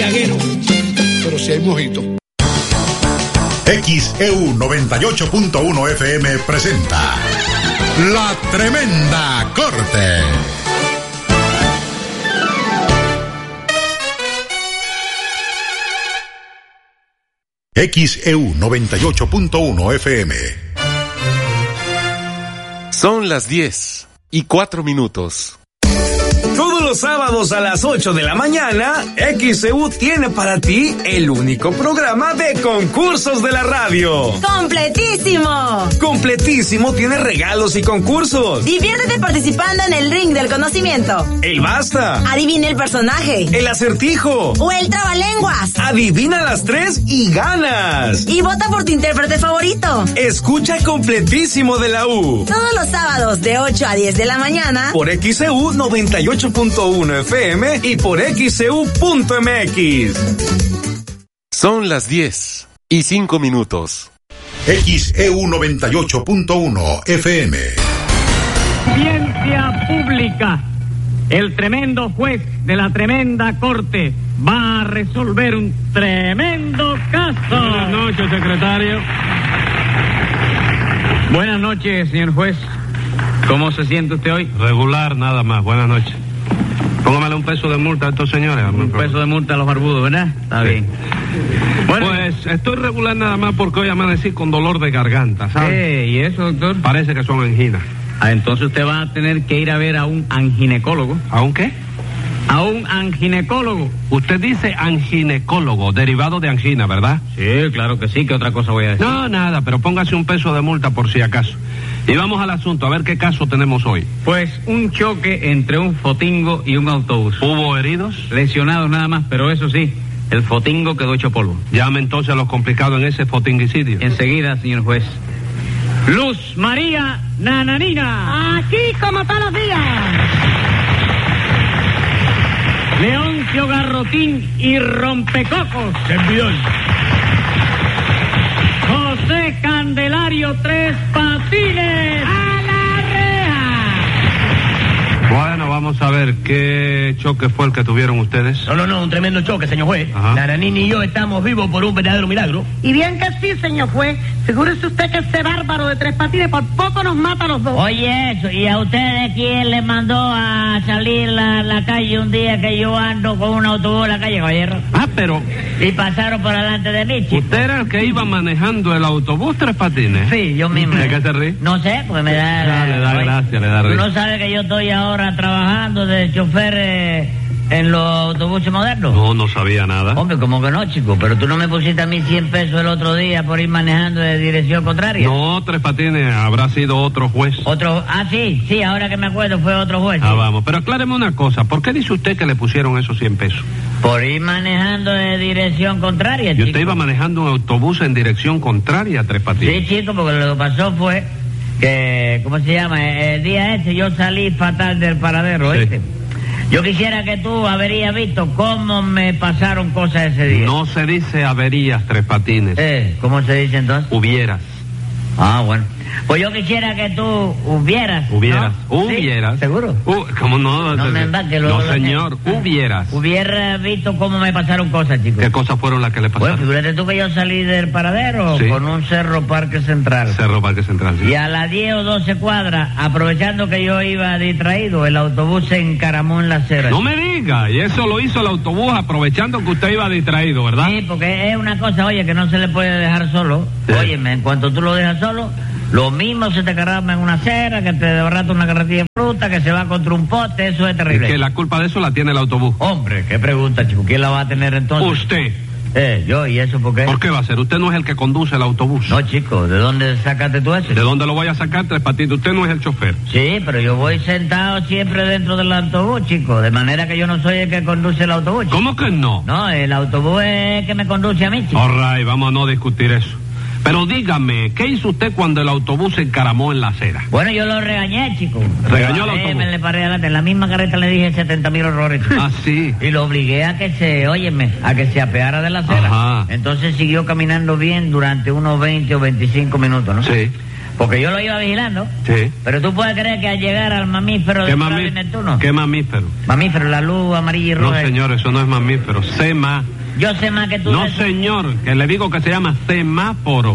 santiaguero, pero si hay mojito. XEU 98.1 FM presenta La Tremenda Corte. XEU 98.1 FM. Son las 10:04. Todos los sábados a las 8 de la mañana, XEU tiene para ti el único programa de concursos de la radio. ¡Completísimo! Completísimo tiene regalos y concursos. Diviértete participando en el ring del conocimiento. El basta. Adivina el personaje. El acertijo. O el trabalenguas. Adivina las 3 y ganas. Y vota por tu intérprete favorito. Escucha Completísimo de la U. Todos los sábados de 8 a 10 de la mañana. Por XEU 98.1 FM y por XEU.mx. Son las 10:05. XEU 98.1 FM. Audiencia pública. El tremendo juez de la tremenda corte va a resolver un tremendo caso. Buenas noches, secretario. Buenas noches, señor juez. ¿Cómo se siente usted hoy? Regular, nada más. Buenas noches. Póngamele un peso de multa a estos señores. Un peso de multa a los barbudos, ¿verdad? Está bien. Bueno, pues estoy regular nada más porque hoy amanecí con dolor de garganta, ¿sabes? ¿Y eso, doctor? Parece que son anginas. Entonces usted va a tener que ir a ver a un anginecólogo. ¿A un qué? A un anginecólogo. Usted dice anginecólogo, derivado de angina, ¿verdad? Sí, claro que sí. ¿Qué otra cosa voy a decir? No, nada, pero póngase un peso de multa por si acaso. Y vamos al asunto, a ver qué caso tenemos hoy. Pues un choque entre un fotingo y un autobús. ¿Hubo heridos? Lesionados nada más, pero eso sí, el fotingo quedó hecho polvo. Llame entonces a los complicados en ese fotinguicidio. Enseguida, señor juez. Luz María Nananina. Aquí como todos los días. Leoncio Garrotín y Rompecocos. Servidor. José Candelario Tres Patines. ¡A la reja! Bueno, vamos a ver qué choque fue el que tuvieron ustedes. No, un tremendo choque, señor juez. Ajá. Nananina y yo estamos vivos por un verdadero milagro. Y bien que sí, señor juez. Figúrese usted que ese bárbaro de Tres Patines por poco nos mata a los dos. Oye, eso, ¿y a ustedes quién les mandó a salir a la calle un día que yo ando con un autobús en la calle, caballero? Ah, pero Y pasaron por delante de mí, chico. ¿usted era el que iba manejando el autobús Tres Patines? Sí, yo mismo. ¿De qué se ríe? No sé, porque me da... Le da oye, gracia, le da Tú risa. no sabes que yo estoy ahora trabajando de chofer en los autobuses modernos. No sabía nada. Hombre, como que no, chico, pero tú no me pusiste a mí 100 pesos el otro día por ir manejando de dirección contraria. No, Tres Patines, habrá sido otro juez. Sí, ahora que me acuerdo fue otro juez. Ah, Sí. vamos, pero acláreme una cosa, ¿por qué dice usted que le pusieron esos 100 pesos? Por ir manejando de dirección contraria, Y chico. usted iba manejando un autobús en dirección contraria a Tres Patines. Sí, chico, porque lo que pasó fue que, ¿cómo se llama? El día yo salí fatal del paradero, Sí. ¿oíste? Yo quisiera que tú habrías visto cómo me pasaron cosas ese día. No se dice averías, Tres Patines. ¿Cómo se dice entonces? Hubieras. Ah, bueno. Pues yo quisiera que tú hubieras. Hubieras. ¿no? Hubieras. ¿Sí? ¿Seguro? ¿Cómo no? No me embarque, No, lo señor, hubieras. Hubiera visto cómo me pasaron cosas, chicos. ¿Qué cosas fueron las que le Bueno, pasaron? fíjate tú que yo salí del paradero Sí. con un Cerro Parque Central. Cerro Parque Central, sí. Y a las 10 o 12 cuadras, aprovechando que yo iba distraído, el autobús se encaramó en la acera. No me diga, y eso lo hizo el autobús aprovechando que usted iba distraído, ¿verdad? Sí, porque es una cosa, oye, que no se le puede dejar solo. Sí. Óyeme, en cuanto tú lo dejas solo, lo mismo se te encarama en una acera, que te desbarata una carretilla de fruta, que se va contra un poste, eso es terrible. Es que la culpa de eso la tiene el autobús. Hombre, qué pregunta, chico, ¿quién la va a tener entonces? Usted. Yo, ¿y eso por qué? ¿Por qué va a ser? Usted no es el que conduce el autobús. No, chico, ¿de dónde sacaste tú eso? ¿De dónde lo voy a sacar, Tres Patines? Usted no es el chofer. Sí, pero yo voy sentado siempre dentro del autobús, chico, de manera que yo no soy el que conduce el autobús, chico. ¿Cómo que no? No, el autobús es el que me conduce a mí, chico. All right, vamos a no discutir eso. Pero dígame, ¿qué hizo usted cuando el autobús se encaramó en la acera? Bueno, yo lo regañé, chico. ¿Regañó al autobús? Me le paré adelante. En la misma carreta le dije 70,000 horrores, chico. Ah, sí. Y lo obligué a que se apeara de la acera. Ajá. Entonces siguió caminando bien durante unos 20 o 25 minutos, ¿no? Sí. Porque yo lo iba vigilando. Sí. Pero tú puedes creer que al llegar al mamífero de Neptuno. ¿Qué mamífero? Mamífero, la luz amarilla y roja. No, señor, eso no es mamífero. Sema. Yo sé más que tú. No, señor, que le digo que se llama semáforo.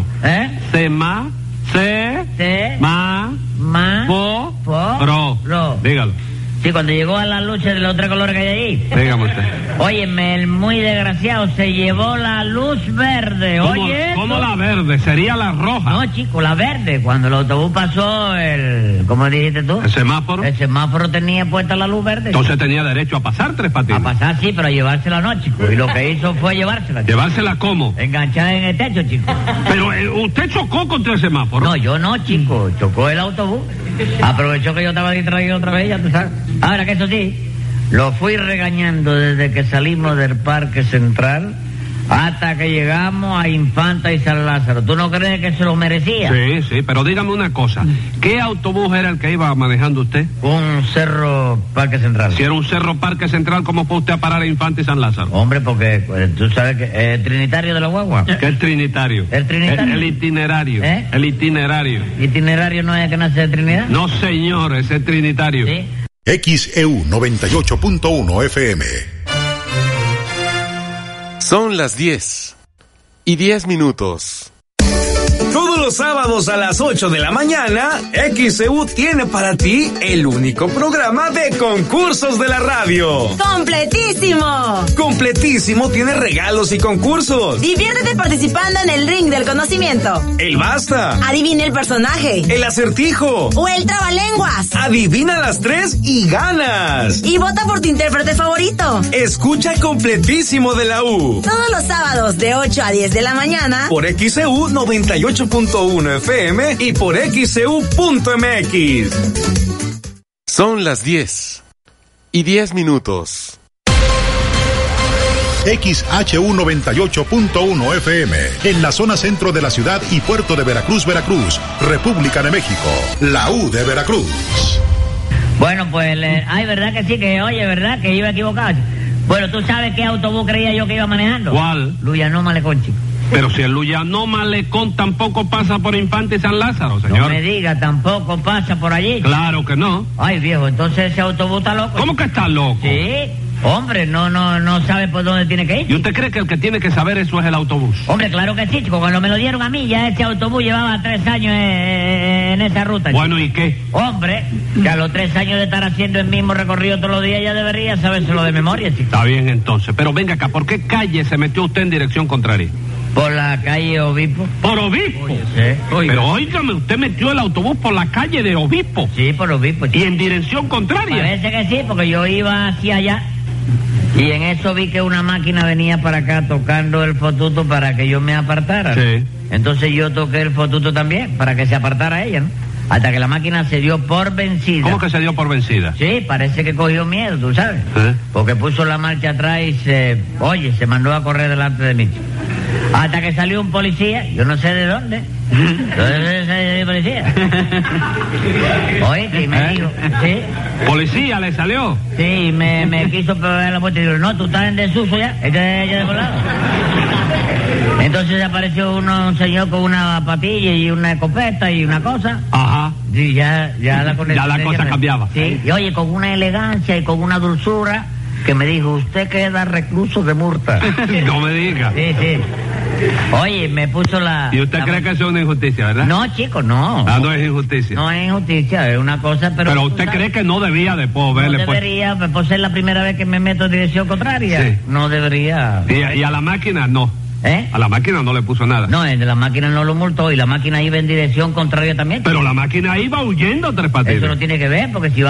Ro. Dígalo. Sí, cuando llegó a la lucha de los tres colores que hay ahí. Dígame usted. Óyeme, el muy desgraciado se llevó la luz verde. ¿Cómo la verde? Sería la roja. No, chico, la verde. Cuando el autobús pasó ¿cómo dijiste tú? ¿El semáforo? El semáforo tenía puesta la luz verde. Entonces tenía derecho a pasar Tres Patines. A pasar, sí, pero a llevársela no, chico. Y lo que hizo fue llevársela. Chico. ¿Llevársela cómo? Enganchada en el techo, chico. Pero usted chocó contra el semáforo. No, yo no, chico. Chocó el autobús. Aprovechó que yo estaba distraído otra vez, ya tú sabes. Ahora que eso sí, lo fui regañando desde que salimos del Parque Central hasta que llegamos a Infanta y San Lázaro. ¿Tú no crees que se lo merecía? Sí, pero dígame una cosa. ¿Qué autobús era el que iba manejando usted? Un Cerro Parque Central. Si era un Cerro Parque Central, ¿cómo fue usted a parar a Infanta y San Lázaro? Hombre, porque tú sabes que el trinitario de la guagua. ¿Qué es trinitario? El trinitario. El itinerario. El itinerario. ¿Itinerario no es que nace de Trinidad? No, señor, ese es trinitario. Sí. XEU 98.1 FM. Son las 10:10. Todos los sábados a las 8 de la mañana, XEU tiene para ti el único programa de concursos de la radio. ¡Completísimo! Completísimo tiene regalos y concursos. Diviértete participando en el ring del conocimiento. El basta. Adivina el personaje. El acertijo. O el trabalenguas. Adivina las tres y ganas. Y vota por tu intérprete favorito. Escucha Completísimo de la U. Todos los sábados de 8 a 10 de la mañana. Por XEU 98.1 FM y por XEU.mx. Son las 10:10. XHU 98.1 FM, en la zona centro de la ciudad y puerto de Veracruz, República de México, la U de Veracruz. Bueno, pues, verdad que sí, verdad que iba equivocado. Bueno, ¿tú sabes qué autobús creía yo que iba manejando? ¿Cuál? Luyanó Malecón, chico. Pero si el Luyanó Malecón tampoco pasa por Infante y San Lázaro, señor. No me diga, tampoco pasa por allí. Claro que no. Ay, viejo, entonces ese autobús está loco. ¿Cómo que está loco? Sí. Hombre, no sabe por dónde tiene que ir. ¿Y usted cree que el que tiene que saber eso es el autobús? Hombre, claro que sí, chico. Cuando me lo dieron a mí, ya ese autobús llevaba 3 años en esa ruta. Bueno, chico. ¿y qué? Hombre, que a los 3 años de estar haciendo el mismo recorrido todos los días ya debería sabérselo de memoria, chico. Está bien, entonces. Pero venga acá, ¿por qué calle se metió usted en dirección contraria? Por la calle Obispo. ¿Por Obispo? Oye, sí. Pero óigame, usted metió el autobús por la calle de Obispo. Sí, por Obispo, chico. ¿Y en dirección contraria? Parece que sí, porque yo iba hacia allá. Y en eso vi que una máquina venía para acá tocando el fotuto para que yo me apartara. Sí. Entonces yo toqué el fotuto también para que se apartara ella, ¿no? Hasta que la máquina se dio por vencida. ¿Cómo que se dio por vencida? Sí, parece que cogió miedo, tú sabes. Porque puso la marcha atrás y se mandó a correr delante de mí. Hasta que salió un policía, yo no sé de dónde. ¿Dónde policía? Oye, y me dijo, ¿sí? ¿Policía le salió? Sí, me quiso pegar la puerta y dijo, no, tú estás en desuso ya, ya de volado. Entonces apareció un señor con una patilla y una escopeta y una cosa. Ajá. Sí, ya la cosa cambiaba. Sí, y oye, con una elegancia y con una dulzura que me dijo, usted queda recluso de multa. No me diga. Sí. Oye, me puso la... ¿Y usted cree que eso es una injusticia, verdad? No, chico, no. Ah, no es injusticia. No es injusticia, es una cosa, pero... Pero usted cree que no debía después verle... No debería, por ser la primera vez que me meto en dirección contraria. Sí. No debería... ¿Y a la máquina no? A la máquina no le puso nada. No, el de la máquina no lo multó y la máquina iba en dirección contraria también. Pero la máquina iba huyendo, Tres Patines. Eso no tiene que ver, porque si va